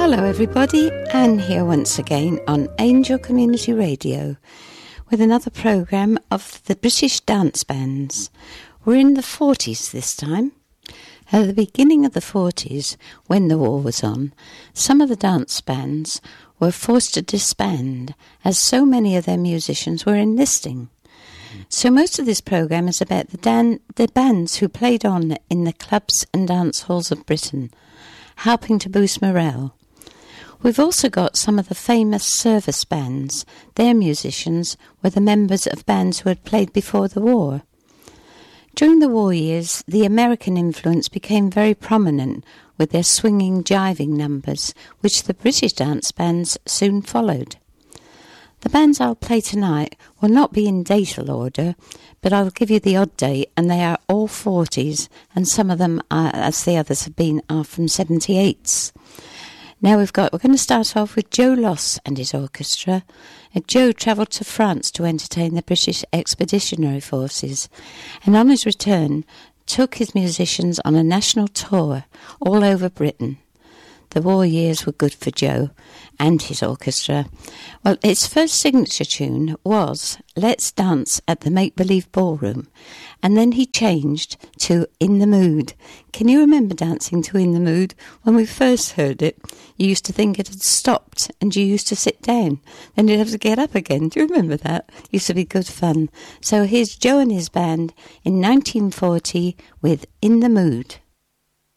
Hello everybody, Anne here once again on Angel Community Radio with another programme of the British dance bands. We're in the 40s this time. At the beginning of the 40s, when the war was on, some of the dance bands were forced to disband as so many of their musicians were enlisting. So most of this programme is about the bands who played on in the clubs and dance halls of Britain, helping to boost morale. We've also got some of the famous service bands. Their musicians were the members of bands who had played before the war. During the war years, the American influence became very prominent with their swinging, jiving numbers, which the British dance bands soon followed. The bands I'll play tonight will not be in datal order, but I'll give you the odd date, and they are all 40s, and some of them, as the others have been, are from 78s. Now we're going to start off with Joe Loss and his orchestra. Joe travelled to France to entertain the British Expeditionary Forces, and on his return took his musicians on a national tour all over Britain. The war years were good for Joe and his orchestra. Well, its first signature tune was Let's Dance at the Make-Believe Ballroom, and then he changed to In the Mood. Can you remember dancing to In the Mood? When we first heard it, you used to think it had stopped and you used to sit down. Then you'd have to get up again. Do you remember that? Used to be good fun. So here's Joe and his band in 1940 with In the Mood.